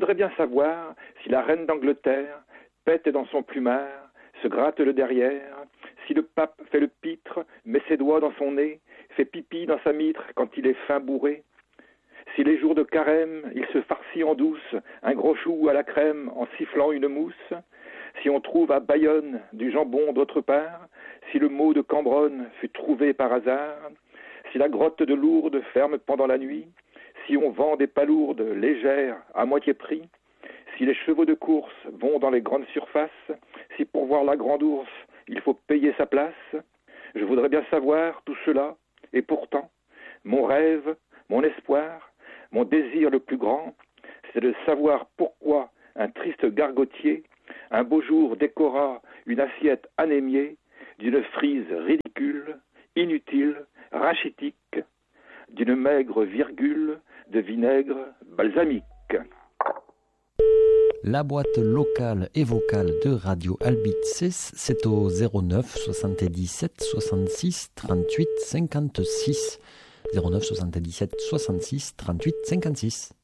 voudrais bien savoir si la reine d'Angleterre pète dans son plumard, se gratte le derrière, si le pape fait le pitre, met ses doigts dans son nez, fait pipi dans sa mitre quand il est fin bourré, si les jours de carême, il se farcit en douce un gros chou à la crème en sifflant une mousse, si on trouve à Bayonne du jambon d'autre part, si le mot de Cambronne fut trouvé par hasard, si la grotte de Lourdes ferme pendant la nuit, si on vend des palourdes légères à moitié prix, si les chevaux de course vont dans les grandes surfaces, si pour voir la grande ours, il faut payer sa place, je voudrais bien savoir tout cela, et pourtant, mon rêve, mon espoir, mon désir le plus grand, c'est de savoir pourquoi un triste gargotier, un beau jour décora une assiette anémiée d'une frise ridicule, inutile, rachitique, d'une maigre virgule de vinaigre balsamique. La boîte locale et vocale de Radio Albices, c'est au 09 77 66 38 56. 09 77 66 38 56.